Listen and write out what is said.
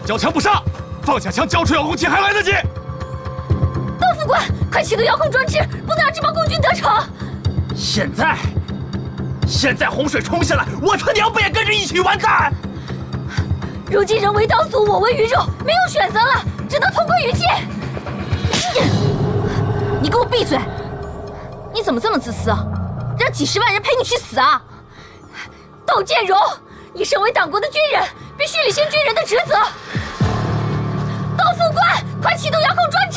交枪不杀，放下枪，交出遥控器还来得及。 窦副官，快启动遥控装置，不能让这帮共军得逞。 现在洪水冲下来，我他娘不也跟着一起完蛋？ 如今人为刀俎，我为鱼肉，没有选择了，只能同归于尽。你给我闭嘴！你怎么这么自私啊？让几十万人陪你去死啊！窦建荣，你身为党国的军人，必须履行军人的职责。窦副官，快启动遥控装置！